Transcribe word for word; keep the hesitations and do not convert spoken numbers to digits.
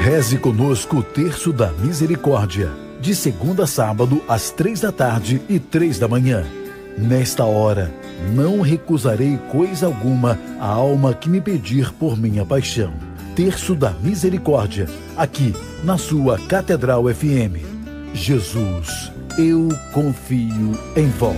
Reze conosco o Terço da Misericórdia, de segunda a sábado, às três da tarde e três da manhã. Nesta hora, não recusarei coisa alguma à alma que me pedir por minha paixão. Terço da Misericórdia, aqui na sua Catedral F M. Jesus, eu confio em vós.